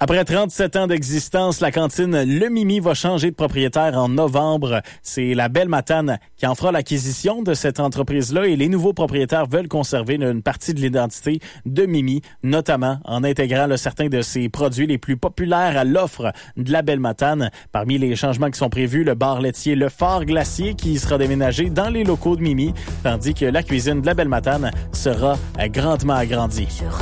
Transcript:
Après 37 ans d'existence, la cantine Le Mimi va changer de propriétaire en novembre. C'est la Belle Matane qui en fera l'acquisition de cette entreprise-là et les nouveaux propriétaires veulent conserver une partie de l'identité de Mimi, notamment en intégrant certains de ses produits les plus populaires à l'offre de la Belle Matane. Parmi les changements qui sont prévus, le bar laitier Le Phare Glacier qui sera déménagé dans les locaux de Mimi, tandis que la cuisine de la Belle Matane sera grandement agrandie.